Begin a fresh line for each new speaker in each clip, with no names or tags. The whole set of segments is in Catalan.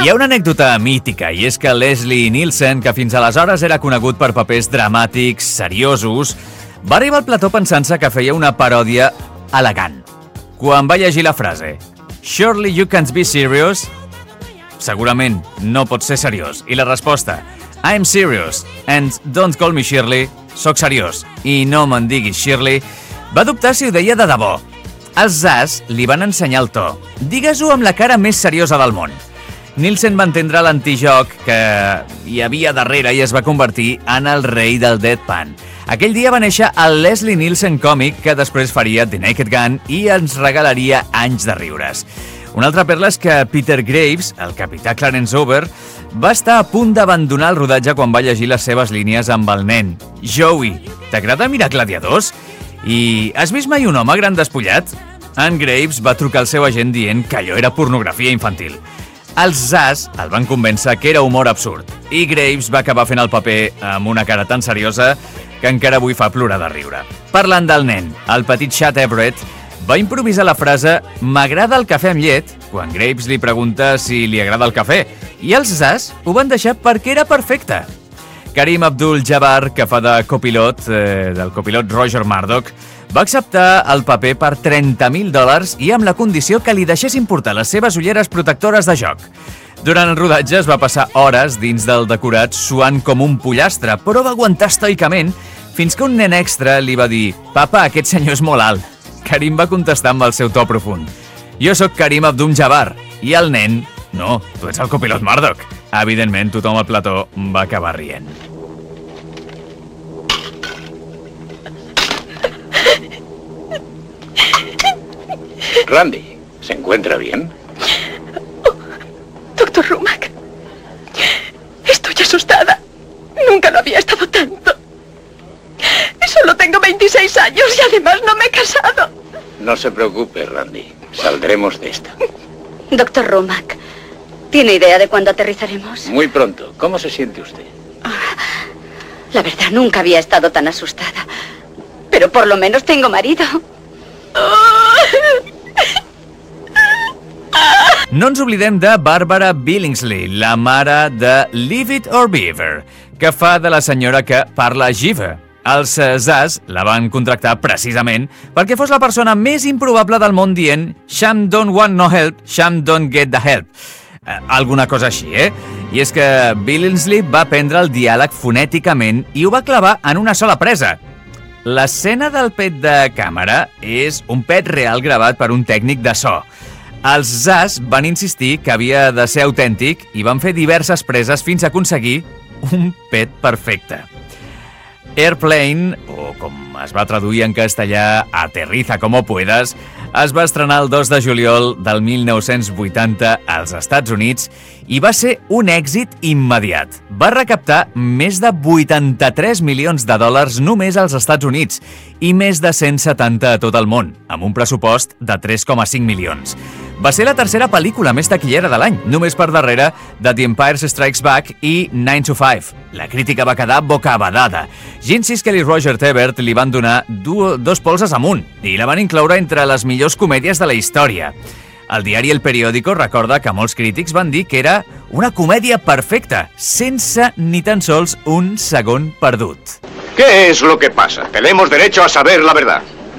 Hi ha una anècdota mítica, i és que Leslie Nielsen, que fins aleshores era conegut per papers dramàtics, seriosos, va arribar al plató pensant-se que feia una paròdia elegant. Quan va llegir la frase "Surely you can't be serious", segurament no pot ser seriós. I la resposta "I'm serious and don't call me Shirley", soc seriós i no me'n diguis Shirley, va dubtar si ho deia de debò. Els Zaz li van ensenyar el to. Digues-ho amb la cara més seriosa del món. Nielsen va entendre l'antijoc que hi havia darrere i es va convertir en el rei del deadpan. Aquell dia va néixer el Leslie Nielsen còmic, que després faria The Naked Gun i ens regalaria anys de riures. Una altra perla és que Peter Graves, el capità Clarence Over, va estar a punt d'abandonar el rodatge quan va llegir les seves línies amb el nen. Joey, t'agrada mirar Gladiadors? I has vist mai un home gran despullat? En Graves va trucar al seu agent dient que allò era pornografia infantil. Els Zaz el van convèncer que era humor absurd i Graves va acabar fent el paper amb una cara tan seriosa que encara avui fa plorar de riure. Parlant del nen, el petit Chad Everett va improvisar la frase "m'agrada el cafè amb llet" quan Graves li pregunta si li agrada el cafè, i els Zaz ho van deixar perquè era perfecte. Karim Abdul-Jabbar, que fa de copilot, del copilot Roger Murdoch, va acceptar el paper per $30.000 i amb la condició que li deixessin portar les seves ulleres protectores de joc. Durant el rodatge es va passar hores dins del decorat suant com un pollastre, però va aguantar estoicament fins que un nen extra li va dir "Papa, aquest senyor és molt alt". Karim va contestar amb el seu to profund: "Jo sóc Karim Abdul-Jabbar", i el nen: "No, tu ets el copilot Murdoch". Evidentment, tothom al plató va acabar rient.
Randy, ¿se encuentra bien?
Oh, doctor Rumack, estoy asustada. Nunca lo había estado tanto. Solo tengo 26 años y además no me he casado.
No se preocupe, Randy. Saldremos de esta.
Doctor Rumack, ¿tiene idea de cuándo aterrizaremos?
Muy pronto. ¿Cómo se siente usted?
La verdad, nunca había estado tan asustada. Pero por lo menos tengo marido.
No ens oblidem de Barbara Billingsley, la mare de Leave It or Beaver, que fa de la senyora que parla Giva. Els Zaz la van contractar precisament perquè fos la persona més improbable del món dient "Sham don't want no help, Sham don't get the help". Alguna cosa així, I és que Billingsley va aprendre el diàleg fonèticament i ho va clavar en una sola presa. L'escena del pet de càmera és un pet real gravat per un tècnic de so. Els Zaz van insistir que havia de ser autèntic i van fer diverses preses fins a aconseguir un pet perfecte. Airplane, o com es va traduir en castellà, Aterriza como puedas, es va estrenar el 2 de juliol del 1980 als Estats Units i va ser un èxit immediat. Va recaptar més de $83 milions només als Estats Units i més de 170 a tot el món, amb un pressupost de 3,5 milions. Va ser la tercera pel·lícula més taquillera de l'any, només per darrere de The Empire Strikes Back i 9 to 5. La crítica va quedar bocabadada. Gene Siskel i Roger Ebert li van donar dos polzes amunt i la van incloure entre les millors comèdies de la història. El diari El Periódico recorda que molts crítics van dir que era una comèdia perfecta, sense ni tan sols un segon perdut.
¿Qué es lo que pasa? Tenemos derecho a saber la verdad.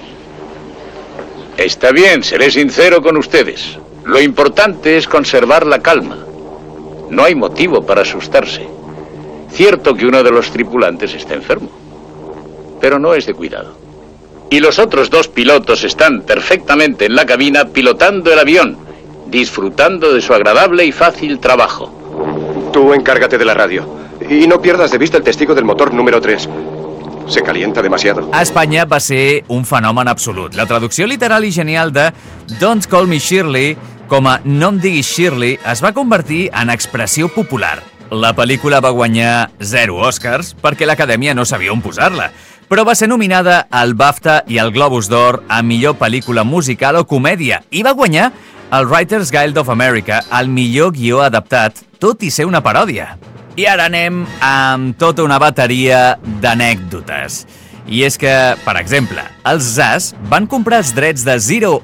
Está bien, seré sincero con ustedes. Lo importante es conservar la calma. No hay motivo para asustarse. Cierto que uno de los tripulantes está enfermo, pero no es de cuidado. Y los otros dos pilotos están perfectamente en la cabina pilotando el avión, disfrutando de su agradable y fácil trabajo.
Tú encárgate de la radio. Y no pierdas de vista el testigo del motor número 3. Se calienta demasiado.
A Espanya va ser un fenomen absolut. La traducció literal i genial de Don't Call Me Shirley com a No em diguis Shirley es va convertir en expressió popular. La pel·lícula va guanyar 0 Oscars perquè l'Acadèmia no sabia on posar-la, però va ser nominada al BAFTA i al Globus d'Or a millor pel·lícula musical o comèdia i va guanyar el Writers Guild of America al millor guió adaptat, tot i ser una paròdia. I ara anem amb tota una bateria d'anècdotes. I és que, per exemple, els Zaz van comprar els drets de Zero